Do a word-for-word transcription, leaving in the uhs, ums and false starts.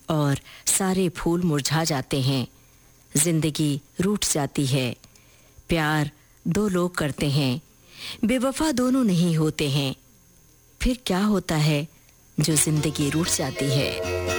और सारे फूल मुरझा जाते हैं। जिंदगी रूठ जाती है। प्यार दो लोग करते हैं, बेवफा दोनों नहीं होते हैं। फिर क्या होता है जो जिंदगी रूठ जाती है।